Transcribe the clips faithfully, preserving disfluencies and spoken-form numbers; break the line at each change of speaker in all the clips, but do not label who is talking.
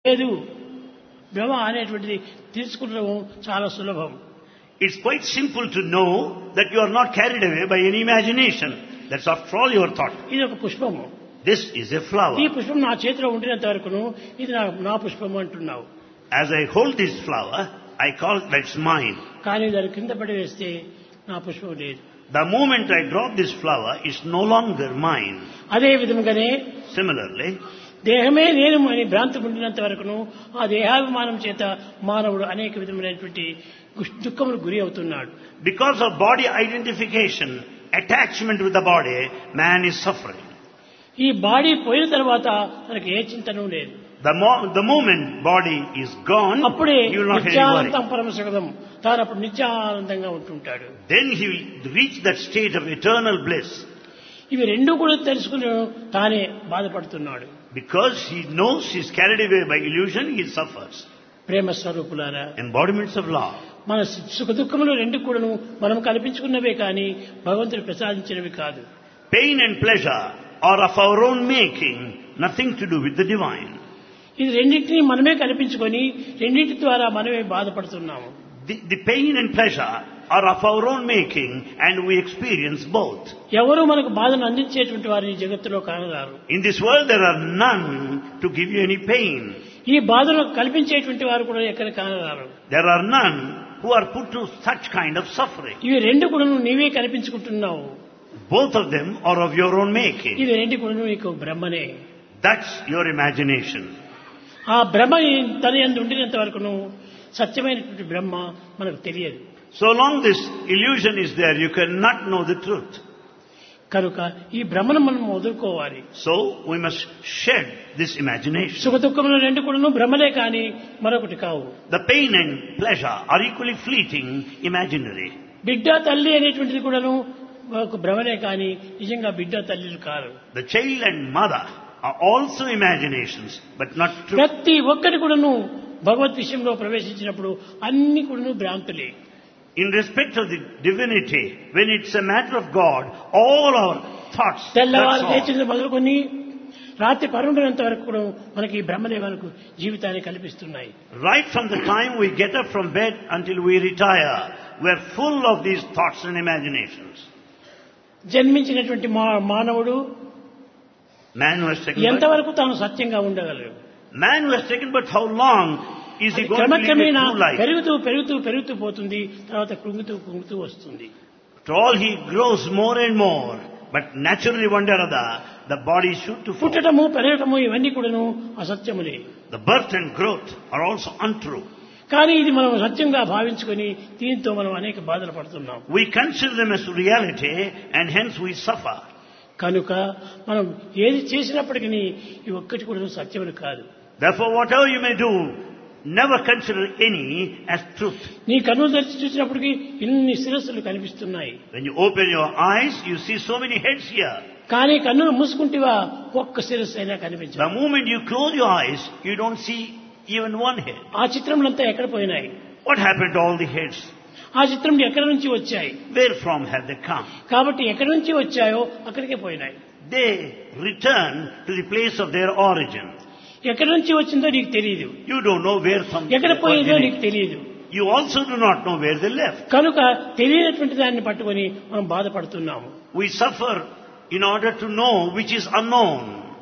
లేదు భ్రమ అనేటువంటిది తీసుకుంటడం చాలా సులభం.
It's quite simple to know that you are not carried away by any imagination. That's after all your thought.
ఇది ఒక పుష్పము.
This is a flower.
ఈ పుష్పం నా చేతిలో ఉండినంత వరకును ఇది నా నా పుష్పము అంటున్నావు.
As I hold this flower, I call that's mine.
కానీ దాని కింద పడి వేస్తే నా పుష్పం లేదు.
The moment I drop this flower, it's no longer mine.
అదే విధంగానే
Similarly,
దేహమే నేను అని భ్రాంతి ఉండినంత వరకును ఆ దేహాభిమానం చేత మానవుడు అనేక విధమైనటువంటి దుఃఖములకు గురి అవుతున్నాడు.
because of body identification, attachment with the body, man is suffering.
ఈ బాడీ పోయిన తర్వాత మనకి ఏ చింతనూ లేదు.
The, mo- the moment body is gone,
అప్పుడే
he will not have any
Nityanandam
worry.
పరమసుఖం తాను అప్పుడు నిత్యానందంగా ఉంటుంటాడు.
Then he will reach that state of eternal bliss.
ఇవి రెండు కూడా తెలుసుకుని తానే బాధపడుతున్నాడు.
Because he knows he is carried away by illusion, he suffers.
ప్రేమ స్వరూపులారా,
Embodiments of love.
మన సుఖ దుఃఖములు రెండు కూడాను మనం కల్పించుకున్నవే కానీ భగవంతుడు ప్రసాదించినవి కాదు.
Pain and pleasure are of our own making, nothing to do with the divine.
ఇది రెండింటినీ మనమే కల్పించుకొని రెండింటి ద్వారా మనమే బాధపడుతున్నాము.
The, the pain and pleasure are of our own making and we experience both.
ఎవరు మనకు బాధను అందించేటువంటి వారిని ఈ జగత్తులో కానరారు.
In this world there are none to give you any pain.
ఈ బాధను కల్పించేటువంటి వారు కూడా ఎక్కడ కానరారు.
There are none who are put to such kind of suffering.
ఇవి రెండు కూడా నీవే కల్పించుకుంటున్నావు.
Both of them are of your own making.
ఇవి రెండు కూడా నీకు బ్రహ్మనే.
That's your imagination.
ఆ బ్రహ్మ తన యందు ఉండినంత వరకును సత్యమైనటువంటి బ్రహ్మ మనకు తెలియదు.
So long this illusion is there, you cannot know the truth.
కనుక ఈ భ్రమను మనం వదులుకోవాలి.
So we must shed this imagination.
సుఖ దుఃఖములు రెండు కూడాను భ్రమలే కానీ మరొకటి కావు.
The pain and pleasure are equally fleeting, imaginary.
బిడ్డ తల్లి అనేటువంటిది కూడాను ఒక భ్రమలే కానీ నిజంగా బిడ్డ తల్లిలు కాదు.
The child and mother are also imaginations, but not true.
ప్రతి ఒక్కటి కూడాను భగవద్ విషయంలో ప్రవేశించినప్పుడు అన్ని కూడాను భ్రాంతులే.
In respect of the divinity, when it's a matter of God, all our thoughts,
తెల్లవారు
that's all.
లేచిన మొదలుకొని రాత్రి పరుండినంత వరకు కూడా మనకి ఈ భ్రమలే మనకు జీవితాన్ని కల్పిస్తున్నాయి.
Right from the time we get up from bed until we retire, we're full of these thoughts and imaginations.
జన్మించినటువంటి మా- మానవుడు
Man was taken, but,
ఎంతవరకు తాను సత్యంగా ఉండగలడు.
man was taken, but how long is he
అది
going to live a
క్రమక్రమేణా
true life?
పెరుగుతూ పెరుగుతూ పెరుగుతూ పోతుంది. తర్వాత కృంగుతూ కృంగుతూ వస్తుంది.
After all, he grows more and more, but naturally one day or other, the body is sure to fall.
పుట్టటము పెరగటము ఇవన్నీ కూడాను అసత్యములే.
The birth and growth are also untrue.
కానీ ఇది మనం సత్యంగా భావించుకొని దీంతో మనం అనేక బాధలు పడుతున్నాం.
We consider them as reality and hence we suffer.
కనుక మనం ఏది చేసినప్పటికీ ఈ ఒక్కటి కూడా సత్యములు కాదు.
Therefore, whatever you may do, never consider any as truth.
నీ కన్నులు తెరిచి చూసినప్పటికీ ఇన్ని శిరస్సులు కనిపిస్తున్నాయి.
When you open your eyes, you see so many heads here.
కానీ కన్నులు మూసుకుంటేవా ఒక్క శిరస్సు అయినా కనిపించదు.
The moment you close your eyes, you don't see even one head.
ఆ చిత్రములంతా ఎక్కడ పోయినాయి?
What happened to all the heads?
ఆ చిత్రములు ఎక్కడి నుంచి వచ్చాయి?
Where from have they come?
కాబట్టి ఎక్కడి నుంచి వచ్చాయో అక్కడికే పోయినాయి.
They return to the place of their origin.
ఎక్కడి నుంచి వచ్చిందో నీకు తెలియదు.
You don't know where from
ఎక్కడ
they
పోయిందో నీకు
originate.
తెలియదు.
You also do not know where they left.
కనుక తెలియనటువంటి దాన్ని పట్టుకొని మనం బాధపడుతున్నాము.
We suffer in order to know which is unknown.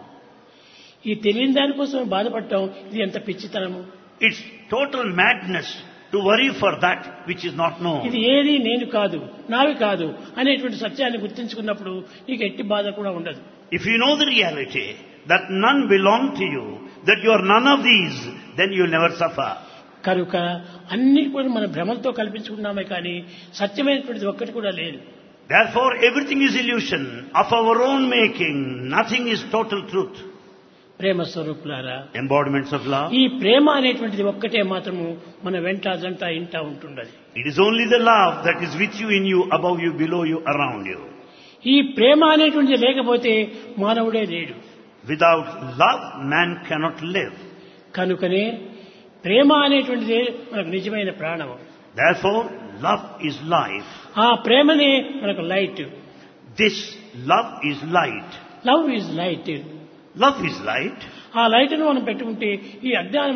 ఈ తెలియని దానికోసం బాధపడటం ఇది ఎంత పిచ్చితనము.
It's total madness to worry for that which is not known.
ఇది ఏది నేను కాదు, నావి కాదు అనేటువంటి సత్యాన్ని గుర్తించుకున్నప్పుడు నీకు ఎట్టి బాధ కూడా ఉండదు.
If you know the reality that none belong to you, that you are none of these, then you will never suffer.
కనుక అన్ని కూడా మన భ్రమలతో కల్పించుకున్నామే కానీ సత్యమైనటువంటిది ఒక్కటి కూడా లేదు.
Therefore, everything is illusion of our own making. Nothing is total truth.
ప్రేమ స్వరూపులారా,
Embodiments of love.
ఈ ప్రేమ అనేటువంటిది ఒక్కటే మాత్రము మన వెంట జంట ఇంటా ఉంటుండదు.
It is only the love that is with you, in you, above you, below you, around you.
ఈ ప్రేమ అనేటువంటిది లేకపోతే మానవుడే లేడు.
Without love, man cannot live.
కనుకనే ప్రేమ అనేటువంటిది మనకు నిజమైన ప్రాణము.
Therefore, love is life.
ఆ ప్రేమనే మనకు light.
This love is light.
Love is light.
Love is light.
ఆ లైట్ను మనం పెట్టుకుంటే ఈ అజ్ఞానం